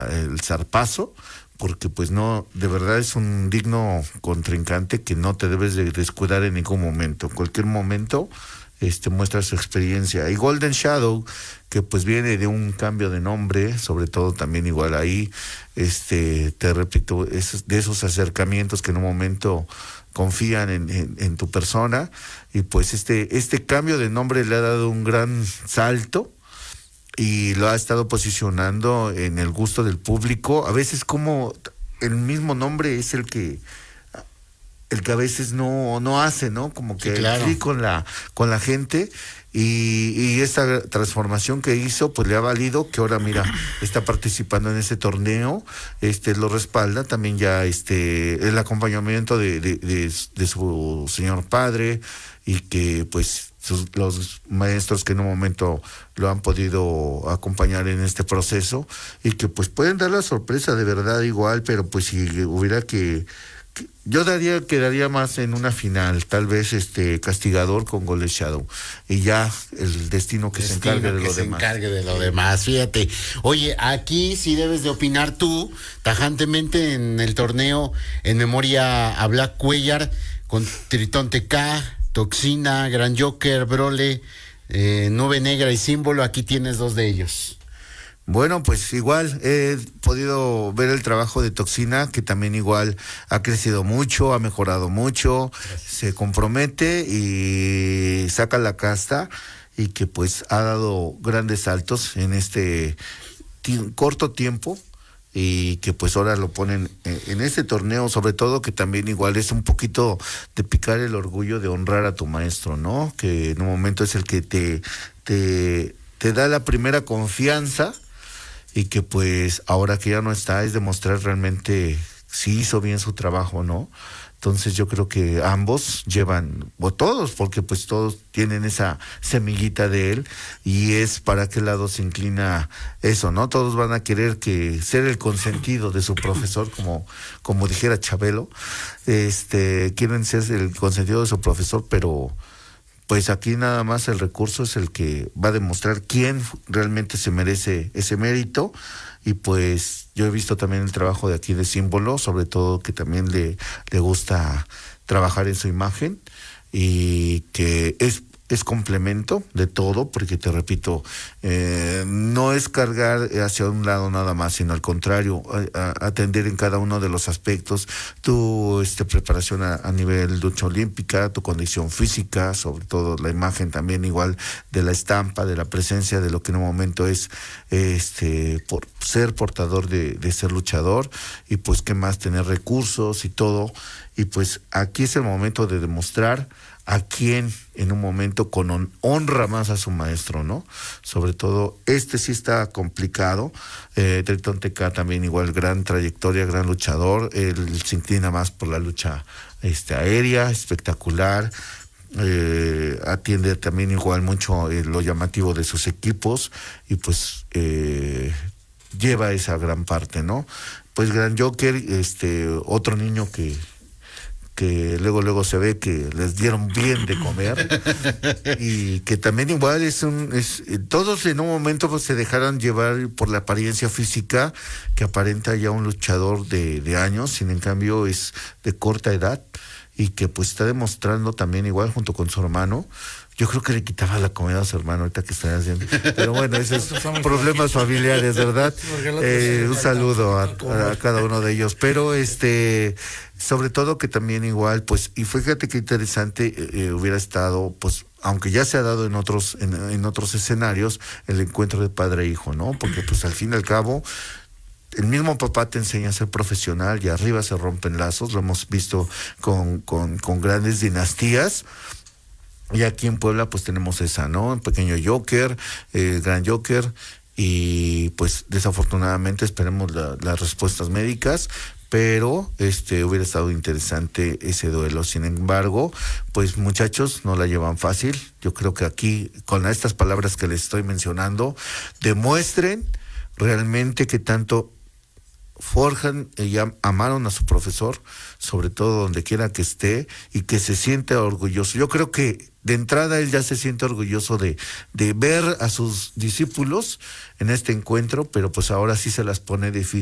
el zarpazo, porque pues no, de verdad es un digno contrincante que no te debes de descuidar en ningún momento. En cualquier momento muestra su experiencia. Y Golden Shadow, que pues viene de un cambio de nombre, sobre todo también igual ahí, te repito, de esos acercamientos que en un momento confían en tu persona, y pues este cambio de nombre le ha dado un gran salto y lo ha estado posicionando en el gusto del público. A veces como el mismo nombre es el que a veces no hace, ¿no? Como que sí, claro, clic con la gente, y esta transformación que hizo pues le ha valido que ahora mira, está participando en ese torneo, lo respalda también ya el acompañamiento de su señor padre, y que pues los maestros que en un momento lo han podido acompañar en este proceso, y que pues pueden dar la sorpresa de verdad igual, pero pues si hubiera yo quedaría más en una final, tal vez Castigador con Golden Shadow, y ya el destino que se encargue de lo demás. encargue de lo demás, fíjate. Oye, aquí sí debes de opinar tú tajantemente en el torneo en memoria a Black Cuellar con Tritón TK, Toxina, Gran Joker, Brole, Nube Negra y Símbolo. Aquí tienes 2 de ellos. Bueno, pues igual he podido ver el trabajo de Toxina, que también igual ha crecido mucho, ha mejorado mucho. Gracias. Se compromete y saca la casta, y que pues ha dado grandes saltos en este corto tiempo, y que pues ahora lo ponen en este torneo, sobre todo que también igual es un poquito de picar el orgullo de honrar a tu maestro, ¿no? Que en un momento es el que te da la primera confianza, y que pues ahora que ya no está es demostrar realmente si hizo bien su trabajo, ¿no? Entonces yo creo que ambos llevan, o todos, porque pues todos tienen esa semillita de él, y es para qué lado se inclina eso, ¿no? Todos van a querer ser el consentido de su profesor, como dijera Chabelo, quieren ser el consentido de su profesor, pero pues aquí nada más el recurso es el que va a demostrar quién realmente se merece ese mérito. Y pues yo he visto también el trabajo de aquí de Símbolo, sobre todo que también le gusta trabajar en su imagen, y que es complemento de todo, porque te repito, no es cargar hacia un lado nada más, sino al contrario, atender en cada uno de los aspectos, tu preparación a nivel lucha olímpica, tu condición física, sobre todo la imagen también igual de la estampa, de la presencia, de lo que en un momento es por ser portador de ser luchador, y pues qué más, tener recursos y todo. Y pues aquí es el momento de demostrar a quién en un momento honra más a su maestro, ¿no? Sobre todo, sí está complicado. Tritón TK también igual, gran trayectoria, gran luchador. Él se inclina más por la lucha aérea, espectacular. Atiende también igual mucho lo llamativo de sus equipos, y pues lleva esa gran parte, ¿no? Pues Gran Joker, otro niño que luego se ve que les dieron bien de comer, y que también igual todos en un momento pues se dejaron llevar por la apariencia física, que aparenta ya un luchador de años, sin en cambio es de corta edad, y que pues está demostrando también igual junto con su hermano. Yo creo que le quitaba la comida a su hermano ahorita que están haciendo. Pero bueno, esos son problemas familiares, ¿verdad? Un saludo a cada uno de ellos. Pero sobre todo que también igual, pues, y fíjate qué interesante hubiera estado, pues, aunque ya se ha dado en otros escenarios, el encuentro de padre e hijo, ¿no? Porque pues al fin y al cabo, el mismo papá te enseña a ser profesional, y arriba se rompen lazos. Lo hemos visto con grandes dinastías. Y aquí en Puebla pues tenemos esa, ¿no? Un pequeño Joker, Gran Joker, y pues desafortunadamente esperemos las respuestas médicas, pero hubiera estado interesante ese duelo. Sin embargo, pues muchachos, no la llevan fácil. Yo creo que aquí, con estas palabras que les estoy mencionando, demuestren realmente que tanto forjan y amaron a su profesor, sobre todo donde quiera que esté, y que se siente orgulloso. Yo creo que de entrada él ya se siente orgulloso de ver a sus discípulos en este encuentro, pero pues ahora sí se las pone difícil.